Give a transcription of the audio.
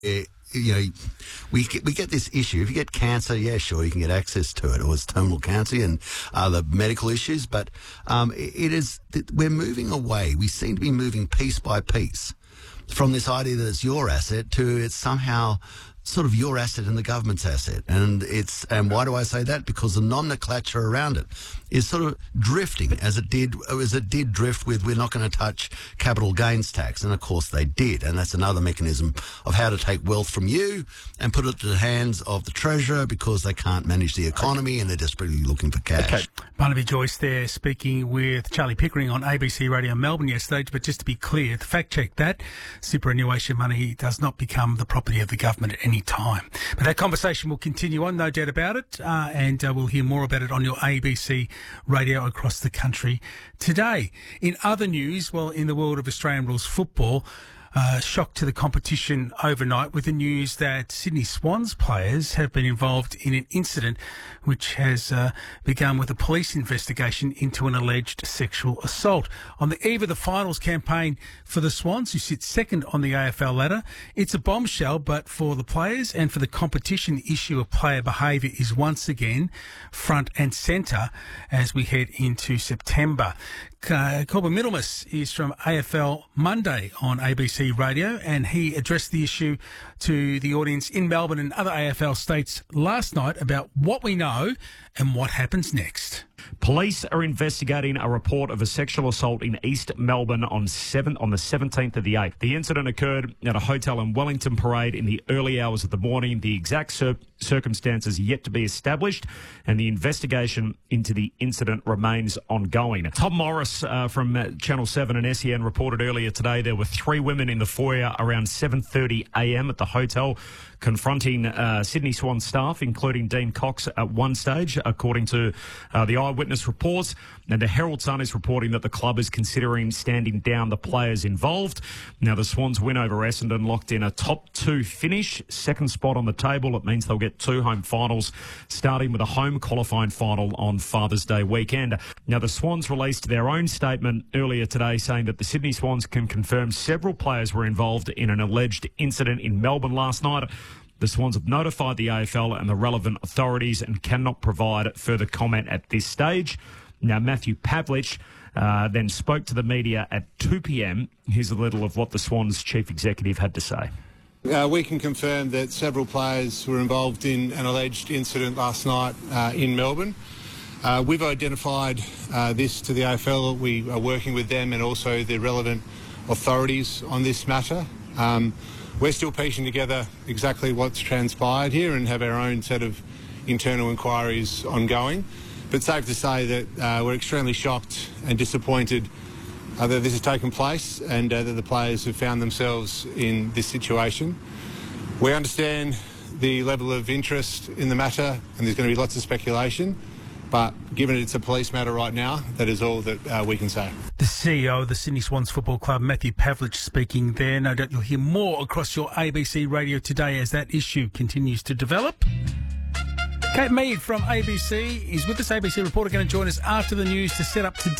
you know, we get this issue. If you get cancer, yeah, sure, you can get access to it, or it's terminal cancer and other medical issues. But we're moving away. We seem to be moving piece by piece from this idea that it's your asset to it's somehow sort of your asset and the government's asset. And why do I say that? Because the nomenclature around it is sort of drifting as it did drift with we're not going to touch capital gains tax. And of course they did. And that's another mechanism of how to take wealth from you and put it to the hands of the treasurer because they can't manage the economy and they're desperately looking for cash. Okay. Barnaby Joyce there speaking with Charlie Pickering on ABC Radio Melbourne yesterday. But just to be clear, to fact check that, superannuation money does not become the property of the government at any time. But that conversation will continue on, no doubt about it, and we'll hear more about it on your ABC radio across the country today. In other news, well, in the world of Australian rules football, shock to the competition overnight with the news that Sydney Swans players have been involved in an incident which has begun with a police investigation into an alleged sexual assault. On the eve of the finals campaign for the Swans, who sit second on the AFL ladder, it's a bombshell, but for the players and for the competition, the issue of player behaviour is once again front and centre as we head into September. Corbin Middlemas is from AFL Monday on ABC Radio, and he addressed the issue to the audience in Melbourne and other AFL states last night about what we know and what happens next. Police are investigating a report of a sexual assault in East Melbourne on the 17th of the 8th. The incident occurred at a hotel in Wellington Parade in the early hours of the morning. The exact circumstances yet to be established, and the investigation into the incident remains ongoing. Tom Morris from Channel 7 and SEN reported earlier today there were 3 women in the foyer around 7:30 a.m. at the hotel confronting Sydney Swan staff, including Dean Cox at one stage, according to the eyewitness reports. And the Herald Sun is reporting that the club is considering standing down the players involved. Now, the Swans win over Essendon locked in a top 2 finish, second spot on the table. It means they'll get 2 home finals, starting with a home qualifying final on Father's Day weekend. Now, the Swans released their own statement earlier today saying that the Sydney Swans can confirm several players were involved in an alleged incident in Melbourne last night. The Swans have notified the AFL and the relevant authorities and cannot provide further comment at this stage. Now, Matthew Pavlich then spoke to the media at 2 p.m. Here's a little of what the Swans chief executive had to say. We can confirm that several players were involved in an alleged incident last night in Melbourne. We've identified this to the AFL. We are working with them and also the relevant authorities on this matter. We're still piecing together exactly what's transpired here and have our own set of internal inquiries ongoing. But safe to say that we're extremely shocked and disappointed that this has taken place and that the players have found themselves in this situation. We understand the level of interest in the matter and there's going to be lots of speculation. But given it's a police matter right now, that is all that we can say. The CEO of the Sydney Swans Football Club, Matthew Pavlich, speaking there. No doubt you'll hear more across your ABC radio today as that issue continues to develop. Kate Mead from ABC is with us. ABC reporter going to join us after the news to set up today.